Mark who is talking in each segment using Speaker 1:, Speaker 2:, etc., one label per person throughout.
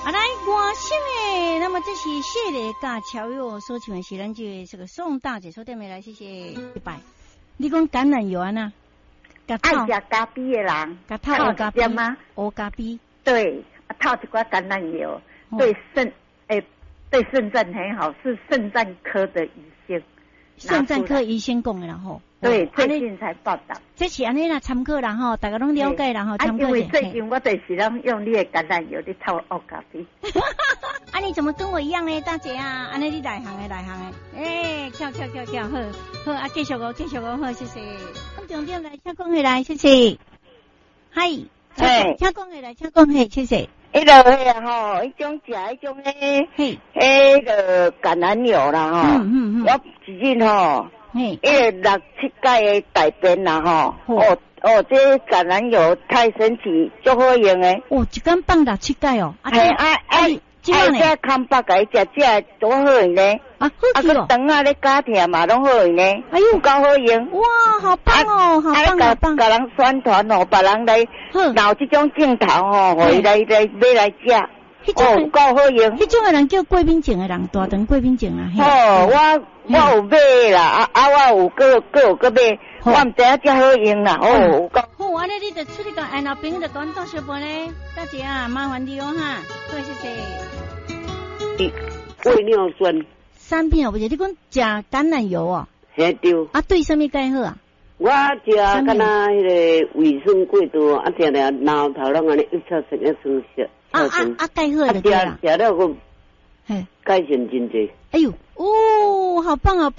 Speaker 1: 来外省的，那么这是谢磊甲乔佑所唱的是咱这个宋大姐所点的来，谢谢一拜。你讲橄榄油啊呐？
Speaker 2: 爱食咖啡的人，
Speaker 1: 甲套咖啡
Speaker 2: 吗？
Speaker 1: 黑咖啡。
Speaker 2: 对，套一罐橄榄油，对肾脏很好，是肾脏科的医生。
Speaker 1: 肾脏科医生讲的啦吼。
Speaker 2: 对，最近才报道。
Speaker 1: 这是安尼啦，参考啦吼，大家拢了解啦吼，参考。
Speaker 2: 因为最近我就是用你的橄榄油去炒黑咖啡。
Speaker 1: 啊，你怎么跟我一样呢，大姐啊？安尼你内行的，跳，好啊，继续哦，好，谢谢。咁重点来，请讲起来，谢谢。嗨，请讲起来，请讲起，谢谢。
Speaker 2: 迄个吼，迄种食迄种迄个橄榄油啦吼，我一日吼。迄个6、7届的大便啦吼，这橄榄油太神奇，足好用的。
Speaker 1: 一天放6、7届哦。
Speaker 2: 这康巴甲伊食多好用呢。
Speaker 1: 好去哦。
Speaker 2: 肠啊咧加疼嘛拢好用呢。
Speaker 1: 哎呦，
Speaker 2: 够好用。
Speaker 1: 哇，好棒哦，好棒。
Speaker 2: 甲人宣传哦，别人来闹这种镜头吼，互伊来买来食。够好用。
Speaker 1: 迄种的人叫贵宾症的人，大肠贵宾症啊。
Speaker 2: 我有买啦，我有个买，我唔知影遮好用啦。
Speaker 1: 好，安尼你就出去讲，老朋友就讲做小饭咧，大姐啊，麻烦你哦哈，好谢谢。
Speaker 2: 胃尿酸。
Speaker 1: 3片不是？你讲食橄榄油哦？
Speaker 2: 嘿对。
Speaker 1: 啊，对什么介好啊？
Speaker 2: 我食敢若迄个胃酸过多，常脑头拢安尼一跳成个酸涩。
Speaker 1: 介好就对啦。
Speaker 2: 食了个，改善真济。
Speaker 1: 哎呦，好棒！我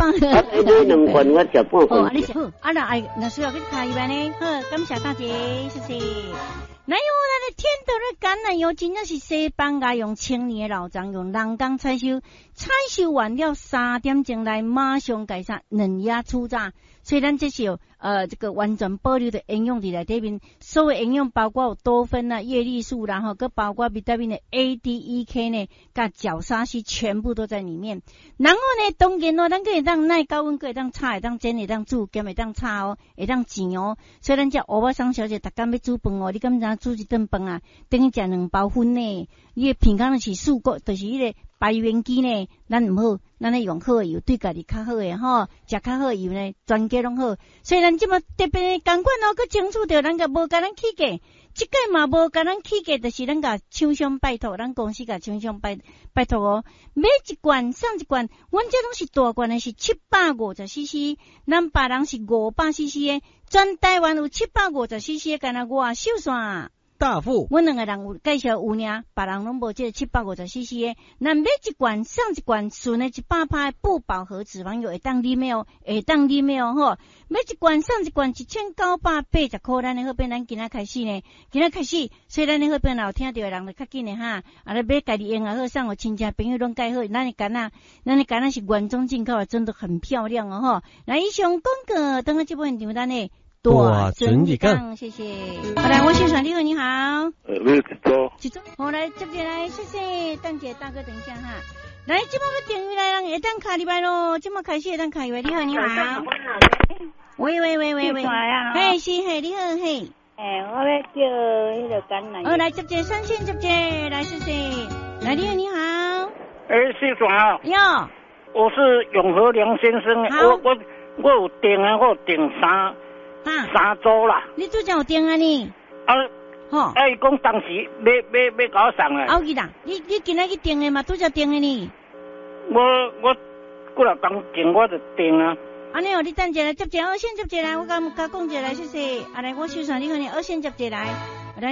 Speaker 2: 2罐，我食半罐。
Speaker 1: 你食好，那需要去开一万呢。好，感谢大姐，谢谢。那咱的天头的橄榄油真正是西班牙用1000年的老张用人工采收完了3点钟来马上改善嫩芽初榨，所以咱这是有这个完全保留的营养在内面，所有营养包括有多酚啊、叶绿素，然后跟包括维他命的 A、D、E、K 呢，跟角鲨烯全部都在里面。然后呢，当然哦，咱可以当耐高温，可以当炒，会当煎，会当煮，兼会当炒哦，会当煎哦。所以咱这欧巴桑小姐，逐天要煮饭哦，你敢知煮一顿饭啊？等于食2包粉呢？你的平常是4个，就是迄个排元机呢，咱唔好，咱咧用好的油，对家己较好的吼，食较好的油呢，全家拢好。所以咱即么特别同款哦，佮争取到咱个无甲咱起价，即个嘛无甲咱起价，就是咱甲厂商拜托，咱公司甲厂商拜托哦，买一罐送一罐，阮这拢是大罐的，是750cc， 咱别人是500cc 的，全台湾有750cc 的，干那外手线。
Speaker 3: 大富，
Speaker 1: 阮2个人有介绍有尔，别人拢无这个750cc 的。咱买一罐送一罐，纯的100%的不饱和脂肪油会当啉的哦，吼。买一罐送一罐1980块，咱的好变咱今仔开始呢，所以咱的好变有听到的人就较紧的哈。来买家己用啊好，送我亲戚朋友拢介好。咱的橄榄是原装进口的，真的很漂亮哦吼。来以上广告，等下这部分场咱的。大尊一杠，谢谢。好来，我欣赏你好，你好。一周。好来，接下来，谢谢蛋姐大哥，等一下哈。来，这么个电话来人，会当卡入来咯。这么开始会当卡入来，你好，你好。喂。嘿，是嘿，你好嘿。
Speaker 4: 我要叫迄个橄榄。
Speaker 1: 来接者，三线接者，来谢谢。来，你好，你好。
Speaker 5: 谢总啊。
Speaker 1: 哟。
Speaker 5: 我是永和梁先生。我有订啊，我有订3周啦。
Speaker 1: 你做怎有订啊你？
Speaker 5: 伊讲当时要搞送啊。
Speaker 1: 记啦，你今仔去订的嘛？拄则订的呢。
Speaker 5: 我过来工前我就订啊。
Speaker 1: 安尼哦，你等一下接2线接来，我甲讲一下来，谢谢。来，我手上你看你2线接来。